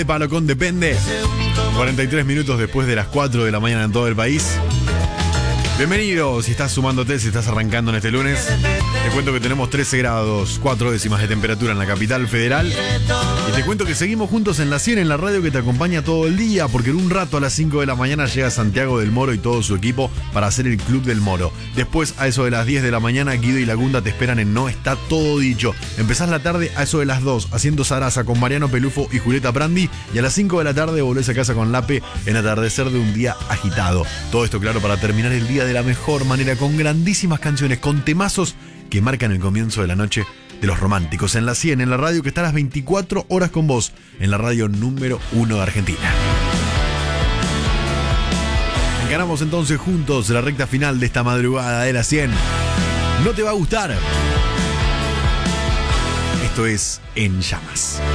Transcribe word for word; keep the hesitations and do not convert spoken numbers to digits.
Palo con Depende. cuarenta y tres minutos después de las cuatro de la mañana en todo el país. Bienvenido si estás sumándote, si estás arrancando en este lunes. Te cuento que tenemos trece grados, cuatro décimas de temperatura en la capital federal. Y te cuento que seguimos juntos en la cien, en la radio que te acompaña todo el día, porque en un rato a las cinco de la mañana llega Santiago del Moro y todo su equipo para hacer el Club del Moro. Después, a eso de las diez de la mañana, Guido y Lagunda te esperan en No Está Todo Dicho. Empezás la tarde a eso de las dos, haciendo Sarasa con Mariano Pelufo y Julieta Prandi. Y a las cinco de la tarde volvés a casa con Lape en Atardecer de un Día Agitado. Todo esto, claro, para terminar el día de la mejor manera, con grandísimas canciones, con temazos que marcan el comienzo de la noche de los románticos. En la cien, en la radio que está a las veinticuatro horas con vos, en la radio número uno de Argentina. Encaramos entonces juntos la recta final de esta madrugada de la cien. No te va a gustar. Esto es En Llamas.